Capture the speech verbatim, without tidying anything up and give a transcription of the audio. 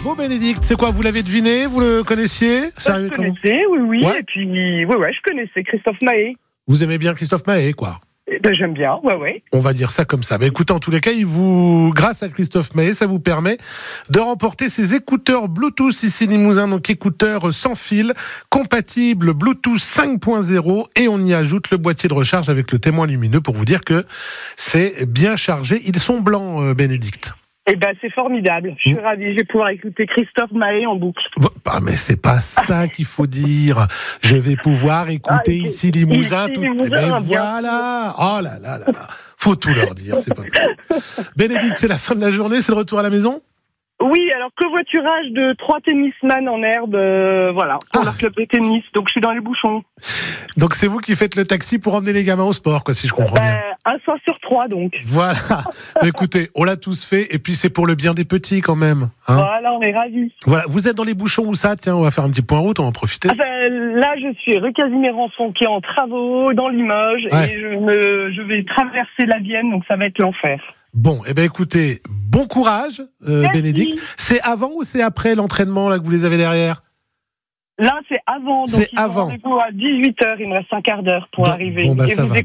Bravo Bénédicte, c'est quoi, vous l'avez deviné, vous le connaissiez? Ça, je connaissais, oui, oui, ouais. et puis, ouais, ouais, je connaissais Christophe Maé. Vous aimez bien Christophe Maé, quoi? Eh ben, j'aime bien, ouais, ouais. On va dire ça comme ça. Mais écoutez, en tous les cas, il vous, grâce à Christophe Maé, ça vous permet de remporter ces écouteurs Bluetooth ici Limousin, donc écouteurs sans fil, compatibles Bluetooth cinq point zéro, et on y ajoute le boîtier de recharge avec le témoin lumineux pour vous dire que c'est bien chargé. Ils sont blancs, euh, Bénédicte. Eh ben, c'est formidable. Je suis mmh. ravie. Je vais pouvoir écouter Christophe Maé en boucle. Ah, mais c'est pas ça qu'il faut dire. Je vais pouvoir écouter ah, ici Limousin. Ici, tout... Limousin, eh ben voilà. Oh là là là là. Faut tout leur dire, c'est pas possible. Bénédicte, c'est la fin de la journée, c'est le retour à la maison? Oui, alors covoiturage de trois tennisman en herbe, euh, voilà, pour ah. leur club de tennis. Donc je suis dans les bouchons. Donc c'est vous qui faites le taxi pour emmener les gamins au sport, quoi, si je comprends euh, bien. Un soir sur trois, donc. Voilà. Écoutez, on l'a tous fait, et puis c'est pour le bien des petits quand même. Hein, voilà, on est ravis. Voilà, vous êtes dans les bouchons où ça? Tiens, on va faire un petit point route, on va en profiter. Ah ben, là, je suis rue Casimir-Rançon, qui est en travaux dans Limoges, ouais. et je, me, je vais traverser la Vienne, donc ça va être l'enfer. Bon, eh ben écoutez, bon courage, euh, Bénédicte. C'est avant ou c'est après l'entraînement là que vous les avez derrière? Là, c'est avant. Donc c'est il avant. Rendez-vous à dix-huit heures. Il me reste un quart d'heure pour bon, arriver. Bon, bah, et ça vous va.